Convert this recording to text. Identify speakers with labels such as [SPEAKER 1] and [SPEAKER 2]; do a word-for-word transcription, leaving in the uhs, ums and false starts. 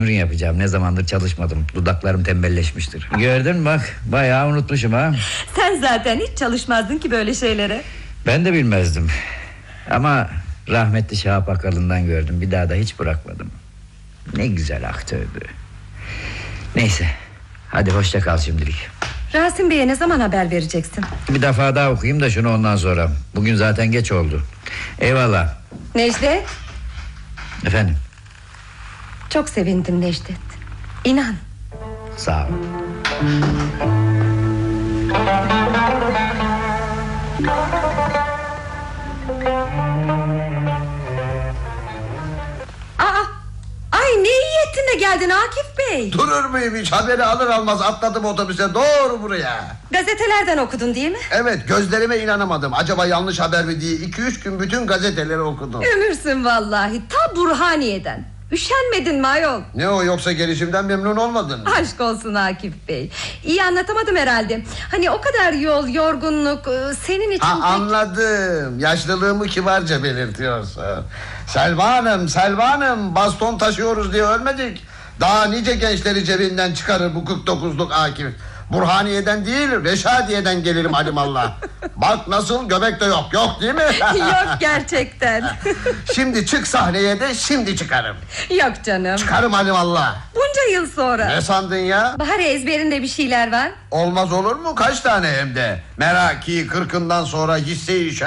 [SPEAKER 1] yapacağım. Ne zamandır çalışmadım. Dudaklarım tembelleşmiştir. Gördün mü bak, bayağı unutmuşum ha.
[SPEAKER 2] Sen zaten hiç çalışmazdın ki böyle şeylere.
[SPEAKER 1] Ben de bilmezdim. Ama rahmetli Şahap Akalın'dan gördüm. Bir daha da hiç bırakmadım. Ne güzel aktördü. Neyse, hadi hoşça kal şimdilik.
[SPEAKER 2] Rasim Bey'e ne zaman haber vereceksin?
[SPEAKER 1] Bir defa daha okuyayım da şunu, ondan sonra. Bugün zaten geç oldu. Eyvallah.
[SPEAKER 2] Necdet.
[SPEAKER 1] Efendim.
[SPEAKER 2] Çok sevindim Necdet. İnan.
[SPEAKER 1] Sağ ol.
[SPEAKER 2] Aa, ay ne iyi ettin de geldin Akif Bey.
[SPEAKER 3] Durur muyum hiç? Haberi alır almaz atladım otobüse doğru buraya.
[SPEAKER 2] Gazetelerden okudun değil mi?
[SPEAKER 3] Evet, gözlerime inanamadım. Acaba yanlış haber mi diye iki üç gün bütün gazeteleri okudum.
[SPEAKER 2] Ömürsün vallahi, ta Burhaniye'den. Üşenmedin mi ayol?
[SPEAKER 3] Ne o, yoksa gelişimden memnun olmadın mı?
[SPEAKER 2] Aşk olsun Akif Bey. İyi anlatamadım herhalde. Hani o kadar yol, yorgunluk senin için
[SPEAKER 3] Ha,
[SPEAKER 2] pek...
[SPEAKER 3] anladım. Yaşlılığımı kibarca belirtiyorsun. Selva Hanım, Selva Hanım, baston taşıyoruz diye ölmedik. Daha nice gençleri cebinden çıkarır bu kırk dokuzluk Akif. Burhaniye'den değil, Reşadiye'den gelirim alimallah. Bak nasıl, göbek de yok, yok değil mi?
[SPEAKER 2] Yok gerçekten.
[SPEAKER 3] Şimdi çık sahneye de şimdi çıkarım.
[SPEAKER 2] Yok canım.
[SPEAKER 3] Çıkarım alimallah.
[SPEAKER 2] Bunca yıl sonra.
[SPEAKER 3] Ne sandın ya?
[SPEAKER 2] Bahar ezberinde bir şeyler var.
[SPEAKER 3] Olmaz olur mu? Kaç tane hem de? Meraki kırkından sonra hisse-i